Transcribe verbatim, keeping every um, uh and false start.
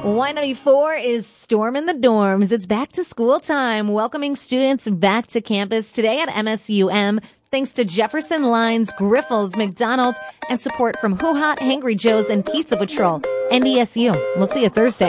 Y ninety-four is storming the dorms. It's back to school time, welcoming students back to campus today at M S U M. Thanks to Jefferson Lines, Griffles, McDonald's, and support from Hoo Hot, Hangry Joe's, and Pizza Patrol. N D S U. We'll see you Thursday.